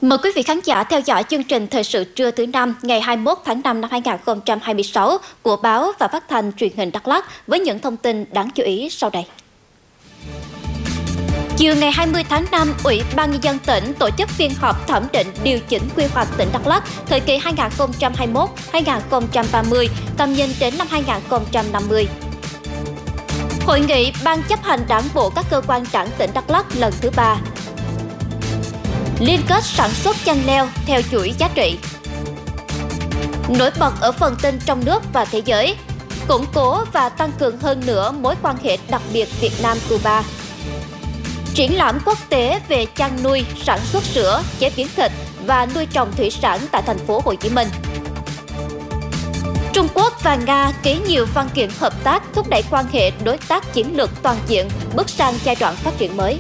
Mời quý vị khán giả theo dõi chương trình Thời sự trưa thứ năm ngày 21 tháng 5 năm 2026 của Báo và Phát thanh Truyền hình Đắk Lắk với những thông tin đáng chú ý sau đây. Chiều ngày 20 tháng 5, Ủy ban Nhân dân tỉnh tổ chức phiên họp thẩm định điều chỉnh quy hoạch tỉnh Đắk Lắk thời kỳ 2021-2030, tầm nhìn đến năm 2050. Hội nghị Ban chấp hành Đảng bộ các cơ quan đảng tỉnh Đắk Lắk lần thứ 3. Liên kết sản xuất chanh leo theo chuỗi giá trị. Nổi bật ở phần tin trong nước và thế giới, củng cố và tăng cường hơn nữa mối quan hệ đặc biệt Việt Nam-Cuba. Triển lãm quốc tế về chăn nuôi, sản xuất sữa, chế biến thịt và nuôi trồng thủy sản tại thành phố Hồ Chí Minh. Trung Quốc và Nga ký nhiều văn kiện hợp tác thúc đẩy quan hệ đối tác chiến lược toàn diện bước sang giai đoạn phát triển mới.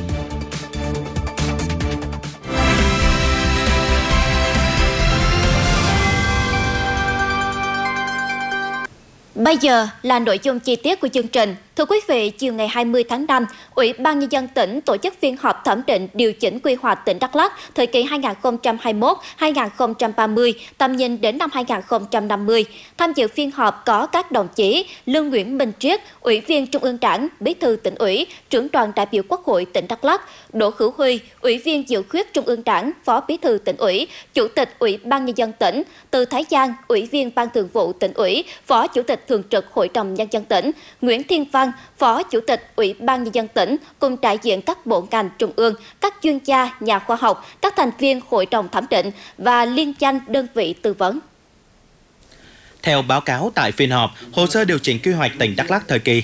Bây giờ là nội dung chi tiết của chương trình. Thưa quý vị, chiều ngày 20 tháng 5, Ủy ban Nhân dân tỉnh tổ chức phiên họp thẩm định điều chỉnh quy hoạch tỉnh Đắk Lắk thời kỳ 2021-2030, tầm nhìn đến năm 2050. Tham dự phiên họp có các đồng chí Lương Nguyễn Minh Triết, Ủy viên Trung ương Đảng, Bí thư Tỉnh ủy, Trưởng đoàn đại biểu Quốc hội tỉnh Đắk Lắk, Đỗ Hữu Huy, Ủy viên Dự khuyết Trung ương Đảng, Phó Bí thư Tỉnh ủy, Chủ tịch Ủy ban Nhân dân tỉnh, Từ Thái Giang, Ủy viên Ban Thường vụ Tỉnh ủy, Phó Chủ tịch Thường trực Hội đồng Nhân dân tỉnh, Nguyễn Thiên Văn, Phó Chủ tịch Ủy ban Nhân dân tỉnh, cùng đại diện các bộ ngành trung ương, các chuyên gia, nhà khoa học, các thành viên Hội đồng thẩm định và liên danh đơn vị tư vấn. Theo báo cáo tại phiên họp, hồ sơ điều chỉnh quy hoạch tỉnh Đắk Lắk thời kỳ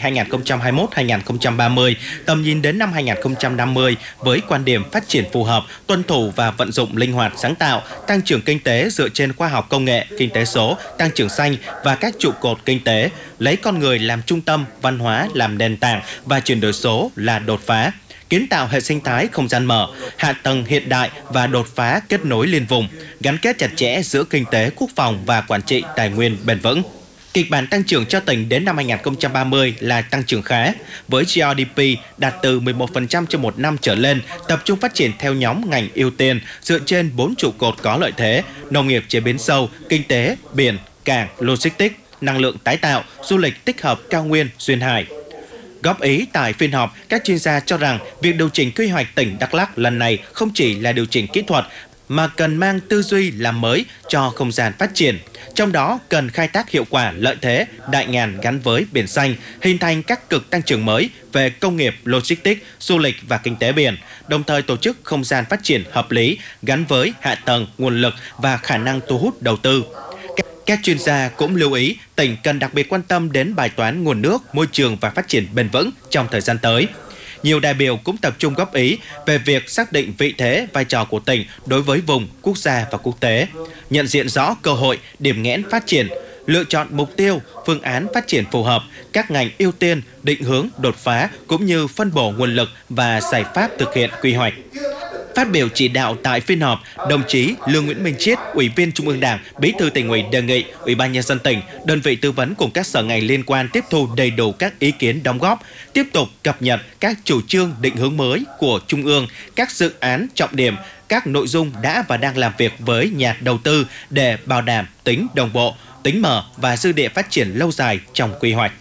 2021-2030, tầm nhìn đến năm 2050 với quan điểm phát triển phù hợp, tuân thủ và vận dụng linh hoạt sáng tạo, tăng trưởng kinh tế dựa trên khoa học công nghệ, kinh tế số, tăng trưởng xanh và các trụ cột kinh tế, lấy con người làm trung tâm, văn hóa làm nền tảng và chuyển đổi số là đột phá. Kiến tạo hệ sinh thái không gian mở, hạ tầng hiện đại và đột phá kết nối liên vùng, gắn kết chặt chẽ giữa kinh tế, quốc phòng và quản trị tài nguyên bền vững. Kịch bản tăng trưởng cho tỉnh đến năm 2030 là tăng trưởng khá, với GDP đạt từ 11% trên một năm trở lên, tập trung phát triển theo nhóm ngành ưu tiên dựa trên 4 trụ cột có lợi thế: nông nghiệp chế biến sâu, kinh tế, biển, cảng, logistics, năng lượng tái tạo, du lịch tích hợp cao nguyên, duyên hải. Góp ý tại phiên họp, các chuyên gia cho rằng việc điều chỉnh quy hoạch tỉnh Đắk Lắk lần này không chỉ là điều chỉnh kỹ thuật mà cần mang tư duy làm mới cho không gian phát triển. Trong đó cần khai thác hiệu quả lợi thế đại ngàn gắn với biển xanh, hình thành các cực tăng trưởng mới về công nghiệp, logistics, du lịch và kinh tế biển, đồng thời tổ chức không gian phát triển hợp lý gắn với hạ tầng, nguồn lực và khả năng thu hút đầu tư. Các chuyên gia cũng lưu ý tỉnh cần đặc biệt quan tâm đến bài toán nguồn nước, môi trường và phát triển bền vững trong thời gian tới. Nhiều đại biểu cũng tập trung góp ý về việc xác định vị thế, vai trò của tỉnh đối với vùng, quốc gia và quốc tế, nhận diện rõ cơ hội, điểm nghẽn phát triển, lựa chọn mục tiêu, phương án phát triển phù hợp, các ngành ưu tiên, định hướng, đột phá cũng như phân bổ nguồn lực và giải pháp thực hiện quy hoạch. Phát biểu chỉ đạo tại phiên họp, đồng chí Lương Nguyễn Minh Triết, Ủy viên Trung ương Đảng, Bí thư Tỉnh ủy đề nghị Ủy ban Nhân dân tỉnh, đơn vị tư vấn cùng các sở ngành liên quan tiếp thu đầy đủ các ý kiến đóng góp, tiếp tục cập nhật các chủ trương định hướng mới của Trung ương, các dự án trọng điểm, các nội dung đã và đang làm việc với nhà đầu tư để bảo đảm tính đồng bộ, tính mở và dư địa phát triển lâu dài trong quy hoạch.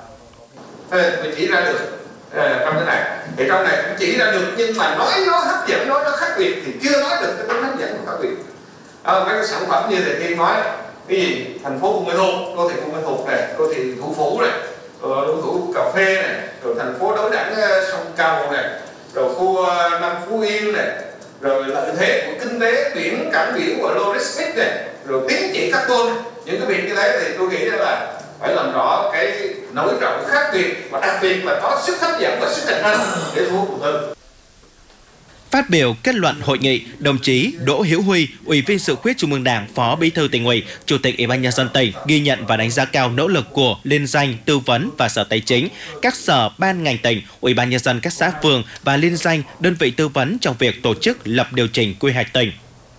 Mình chỉ ra được trong cái này, thì trong này cũng chỉ ra được, nhưng mà nói nó hấp dẫn, nói nó khác biệt thì chưa nói được cái tính hấp dẫn của khác biệt. Mấy cái sản phẩm như thầy Thiên nói, cái gì thành phố Buôn Ma Thuột, đô thị Buôn Ma Thuột này, đô thị Thủ Phủ này, rồi đô thị cà phê này, rồi thành phố đối đẳng sông Cầu này, rồi khu Nam Phú Yên này, rồi lợi thế của kinh tế biển, cảng biển và logistics này, rồi tín chỉ carbon, những cái việc như thế thì tôi nghĩ là phải làm rõ cái nổi trội khác biệt và đặc biệt là có sức hấp dẫn và sức cạnh tranh để thu hút đầu tư. Phát biểu kết luận hội nghị, đồng chí Đỗ Hữu Huy, Ủy viên Dự khuyết Trung ương Đảng, Phó Bí thư Tỉnh ủy, Chủ tịch Ủy ban Nhân dân tỉnh ghi nhận và đánh giá cao nỗ lực của liên danh tư vấn và Sở Tài chính, các sở ban ngành tỉnh, Ủy ban Nhân dân các xã phường và liên danh đơn vị tư vấn trong việc tổ chức lập điều chỉnh quy hoạch tỉnh.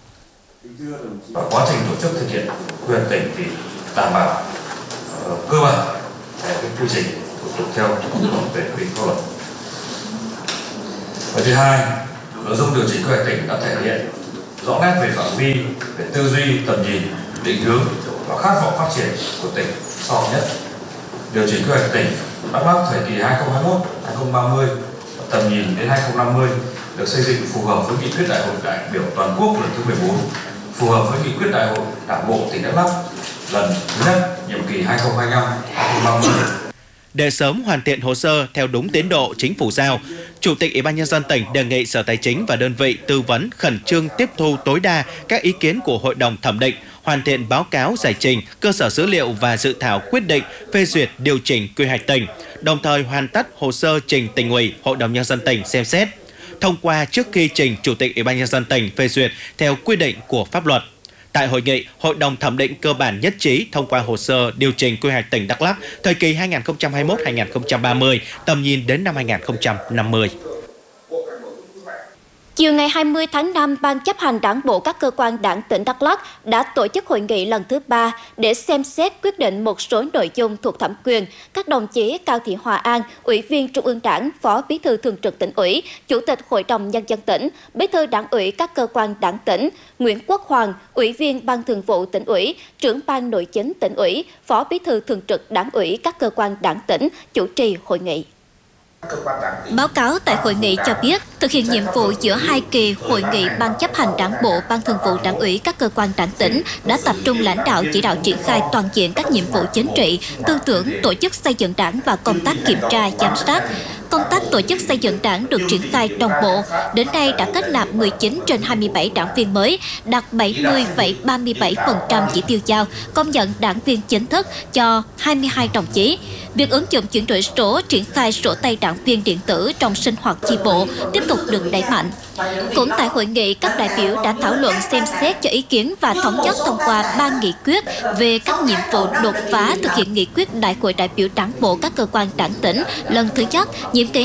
Quá trình tổ chức thực hiện quy hoạch tỉnh thì đảm bảo cơ bản cái quy trình thủ tục theo quy định về quy định pháp luật. Và thứ hai, nội dung điều chỉnh quy hoạch tỉnh đã thể hiện rõ nét về phạm vi, về tư duy, tầm nhìn, định hướng và khát vọng phát triển của tỉnh sau nhất. Điều chỉnh quy hoạch tỉnh Đắk Lắk thời kỳ 2021-2030 và tầm nhìn đến 2050 được xây dựng phù hợp với nghị quyết Đại hội đại biểu toàn quốc lần thứ 14, phù hợp với nghị quyết Đại hội Đảng bộ tỉnh Đắk Lắk lần thứ nhất nhiệm kỳ 2025-2030. Để sớm hoàn thiện hồ sơ theo đúng tiến độ chính phủ giao, Chủ tịch Ủy ban Nhân dân tỉnh đề nghị Sở Tài chính và đơn vị tư vấn khẩn trương tiếp thu tối đa các ý kiến của Hội đồng thẩm định, hoàn thiện báo cáo giải trình, cơ sở dữ liệu và dự thảo quyết định phê duyệt điều chỉnh quy hoạch tỉnh, đồng thời hoàn tất hồ sơ trình Tỉnh ủy, Hội đồng Nhân dân tỉnh xem xét, thông qua trước khi trình Chủ tịch Ủy ban Nhân dân tỉnh phê duyệt theo quy định của pháp luật. Tại hội nghị, Hội đồng thẩm định cơ bản nhất trí thông qua hồ sơ điều chỉnh quy hoạch tỉnh Đắk Lắk thời kỳ 2021-2030, tầm nhìn đến năm 2050. Chiều ngày 20 tháng 5, Ban chấp hành Đảng bộ các cơ quan Đảng tỉnh Đắk Lắk đã tổ chức hội nghị lần thứ 3 để xem xét quyết định một số nội dung thuộc thẩm quyền. Các đồng chí Cao Thị Hòa An, Ủy viên Trung ương Đảng, Phó Bí thư Thường trực Tỉnh ủy, Chủ tịch Hội đồng Nhân dân tỉnh, Bí thư Đảng ủy các cơ quan Đảng tỉnh, Nguyễn Quốc Hoàng, Ủy viên Ban Thường vụ Tỉnh ủy, Trưởng Ban Nội chính Tỉnh ủy, Phó Bí thư Thường trực Đảng ủy các cơ quan Đảng tỉnh chủ trì hội nghị. Báo cáo tại hội nghị cho biết, thực hiện nhiệm vụ giữa hai kỳ hội nghị Ban chấp hành Đảng bộ, Ban Thường vụ Đảng ủy các cơ quan Đảng tỉnh đã tập trung lãnh đạo chỉ đạo triển khai toàn diện các nhiệm vụ chính trị, tư tưởng, tổ chức xây dựng Đảng và công tác kiểm tra, giám sát. Công tác tổ chức xây dựng Đảng được triển khai đồng bộ. Đến nay đã kết nạp 19 trên 27 đảng viên mới, đạt 70,37% chỉ tiêu giao, công nhận đảng viên chính thức cho 22 đồng chí. Việc ứng dụng chuyển đổi số, triển khai sổ tay đảng viên điện tử trong sinh hoạt chi bộ tiếp tục được đẩy mạnh. Cũng tại hội nghị, các đại biểu đã thảo luận xem xét cho ý kiến và thống nhất thông qua 3 nghị quyết về các nhiệm vụ đột phá thực hiện nghị quyết Đại hội đại biểu Đảng bộ các cơ quan Đảng tỉnh lần thứ nhất, nhiệm kỳ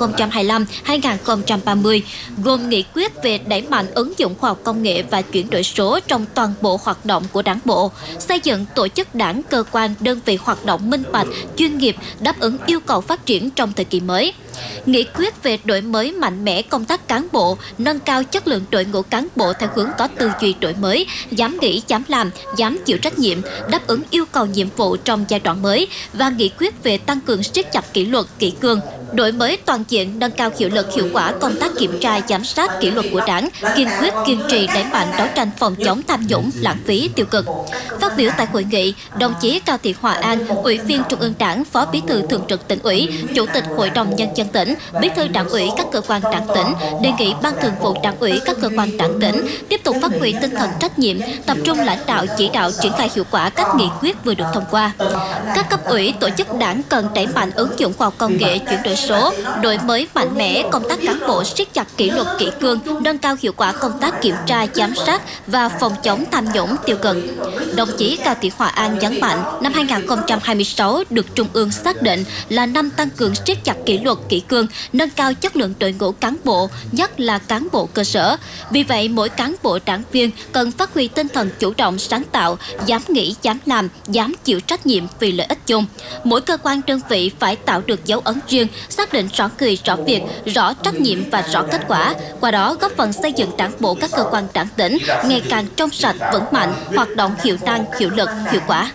2025-2030, gồm nghị quyết về đẩy mạnh ứng dụng khoa học công nghệ và chuyển đổi số trong toàn bộ hoạt động của Đảng bộ, xây dựng tổ chức Đảng, cơ quan, đơn vị hoạt động minh bạch, chuyên nghiệp, đáp ứng yêu cầu phát triển trong thời kỳ mới. Nghị quyết về đổi mới mạnh mẽ công tác cán bộ, nâng cao chất lượng đội ngũ cán bộ theo hướng có tư duy đổi mới, dám nghĩ, dám làm, dám chịu trách nhiệm, đáp ứng yêu cầu nhiệm vụ trong giai đoạn mới, và nghị quyết về tăng cường siết chặt kỷ luật, kỷ cương, đổi mới toàn diện, nâng cao hiệu lực hiệu quả công tác kiểm tra, giám sát kỷ luật của Đảng, kiên quyết kiên trì đẩy mạnh đấu tranh phòng chống tham nhũng, lãng phí, tiêu cực. Phát biểu tại hội nghị, đồng chí Cao Thị Hòa An, Ủy viên Trung ương Đảng, Phó Bí thư Thường trực Tỉnh ủy, Chủ tịch Hội đồng Nhân dân tỉnh, Bí thư Đảng ủy các cơ quan Đảng tỉnh đề nghị Ban Thường vụ Đảng ủy các cơ quan Đảng tỉnh tiếp tục phát huy tinh thần trách nhiệm, tập trung lãnh đạo chỉ đạo triển khai hiệu quả các nghị quyết vừa được thông qua. Các cấp ủy, tổ chức Đảng cần đẩy mạnh ứng dụng khoa học công nghệ, chuyển đổi số, đổi mới mạnh mẽ công tác cán bộ, siết chặt kỷ luật kỷ cương, nâng cao hiệu quả công tác kiểm tra, giám sát và phòng chống tham nhũng tiêu cực. Đồng chí Cao Thị Hòa An nhấn mạnh, năm 2026 được Trung ương xác định là năm tăng cường siết chặt kỷ luật kỷ cương, nâng cao chất lượng đội ngũ cán bộ, nhất là cán bộ cơ sở. Vì vậy, mỗi cán bộ đảng viên cần phát huy tinh thần chủ động, sáng tạo, dám nghĩ, dám làm, dám chịu trách nhiệm vì lợi ích chung. Mỗi cơ quan đơn vị phải tạo được dấu ấn riêng, xác định rõ người, rõ việc, rõ trách nhiệm và rõ kết quả. Qua đó góp phần xây dựng Đảng bộ các cơ quan Đảng tỉnh ngày càng trong sạch, vững mạnh, hoạt động hiệu năng, hiệu lực, hiệu quả.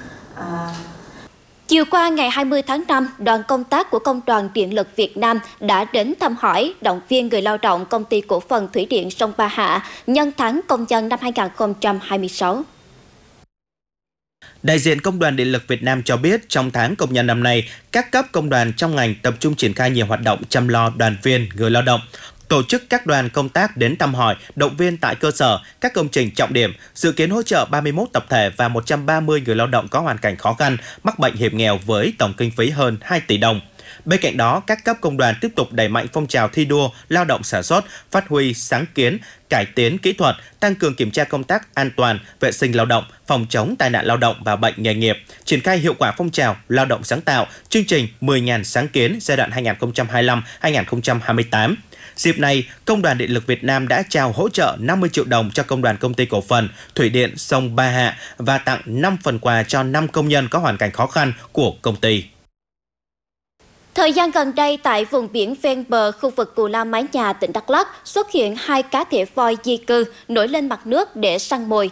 Chiều qua ngày 20 tháng 5, đoàn công tác của Công đoàn Điện lực Việt Nam đã đến thăm hỏi, động viên người lao động Công ty Cổ phần Thủy điện sông Ba Hạ nhân tháng công nhân năm 2026. Đại diện Công đoàn Điện lực Việt Nam cho biết trong tháng công nhân năm nay, các cấp công đoàn trong ngành tập trung triển khai nhiều hoạt động chăm lo đoàn viên, người lao động, tổ chức các đoàn công tác đến thăm hỏi, động viên tại cơ sở, các công trình trọng điểm, dự kiến hỗ trợ 31 tập thể và 130 người lao động có hoàn cảnh khó khăn, mắc bệnh hiểm nghèo với tổng kinh phí hơn 2 tỷ đồng. Bên cạnh đó, các cấp công đoàn tiếp tục đẩy mạnh phong trào thi đua, lao động sản xuất, phát huy sáng kiến, cải tiến kỹ thuật, tăng cường kiểm tra công tác an toàn, vệ sinh lao động, phòng chống tai nạn lao động và bệnh nghề nghiệp, triển khai hiệu quả phong trào lao động sáng tạo, chương trình 10.000 sáng kiến giai đoạn 2025-2028. Dịp này, Công đoàn Điện lực Việt Nam đã trao hỗ trợ 50 triệu đồng cho Công đoàn Công ty Cổ phần Thủy điện sông Ba Hạ và tặng 5 phần quà cho 5 công nhân có hoàn cảnh khó khăn của công ty. Thời gian gần đây, tại vùng biển ven bờ khu vực Cù Lao Mái Nhà, tỉnh Đắk Lắk xuất hiện 2 cá thể voi di cư nổi lên mặt nước để săn mồi.